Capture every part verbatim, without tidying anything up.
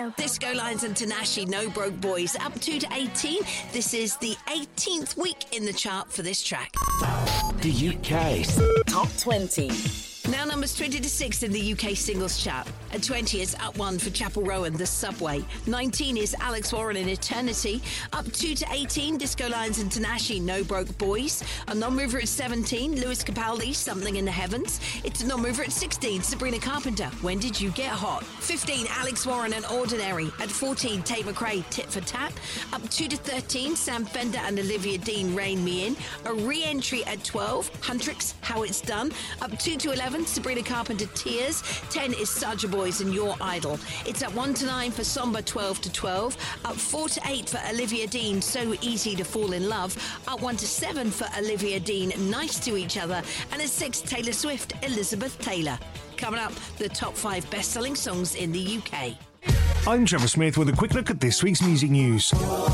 Disco Lions and Tinashe, No Broke Boys, up two to eighteen. This is the eighteenth week in the chart for this track. The U K Top twenty. Now numbers twenty to six in the U K singles chart. At twenty is Up One for Chapel Rowan, The Subway. nineteen is Alex Warren in Eternity. Up two to eighteen, Disco Lions and Tinashe, No Broke Boys. A non-mover at seventeen, Lewis Capaldi, Something in the Heavens. It's a non-mover at sixteen, Sabrina Carpenter, When Did You Get Hot? fifteen, Alex Warren and Ordinary. At fourteen, Tate McRae, Tit for Tat. Up two to thirteen, Sam Fender and Olivia Dean, Rein Me In. A re-entry at twelve, Huntrix, How It's Done. Up two to eleven, Sabrina Carpenter, Tears. ten is Saja Boys and Your Idol. It's at one to nine for Somber, twelve to twelve. Up four to eight for Olivia Dean, So Easy to Fall in Love. Up one to seven for Olivia Dean, Nice to Each Other. And at six, Taylor Swift, Elizabeth Taylor. Coming up, the top five best-selling songs in the U K. I'm Trevor Smith with a quick look at this week's music news.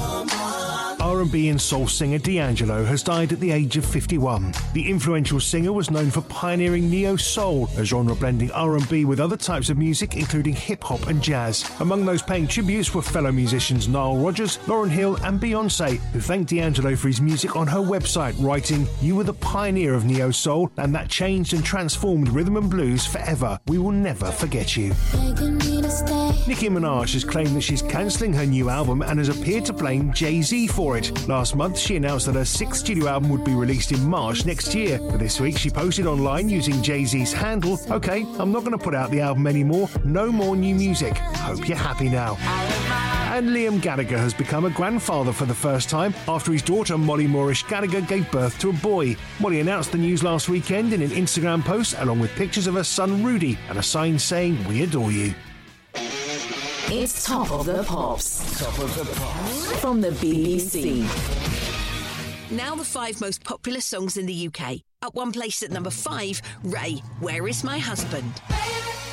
R and B and soul singer D'Angelo has died at the age of fifty-one. The influential singer was known for pioneering neo-soul, a genre blending R and B with other types of music, including hip-hop and jazz. Among those paying tributes were fellow musicians Nile Rodgers, Lauryn Hill and Beyoncé, who thanked D'Angelo for his music on her website, writing, "You were the pioneer of neo-soul, and that changed and transformed rhythm and blues forever. We will never forget you." Nicki Minaj has claimed that she's cancelling her new album and has appeared to blame Jay-Z for it. Last month, she announced that her sixth studio album would be released in March next year. But this week, she posted online using Jay-Z's handle, "Okay, I'm not going to put out the album anymore. No more new music. Hope you're happy now." And Liam Gallagher has become a grandfather for the first time after his daughter Molly Moorish Gallagher gave birth to a boy. Molly announced the news last weekend in an Instagram post along with pictures of her son Rudy and a sign saying, "We adore you." It's Top of the Pops. Top of the Pops. From the B B C. Now the five most popular songs in the U K. Up one place at number five, Ray, Where Is My Husband?